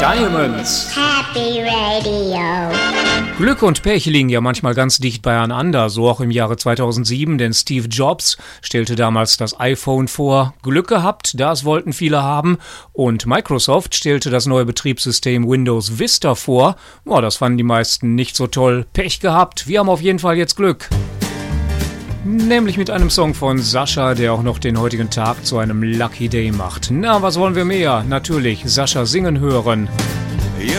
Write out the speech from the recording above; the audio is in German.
Diamonds. Happy Radio. Glück und Pech liegen ja manchmal ganz dicht beieinander, so auch im Jahre 2007, denn Steve Jobs stellte damals das iPhone vor. Glück gehabt, das wollten viele haben, und Microsoft stellte das neue Betriebssystem Windows Vista vor. Boah, das fanden die meisten nicht so toll. Pech gehabt, wir haben auf jeden Fall jetzt Glück. Nämlich mit einem Song von Sascha, der auch noch den heutigen Tag zu einem Lucky Day macht. Na, was wollen wir mehr? Natürlich Sascha singen hören.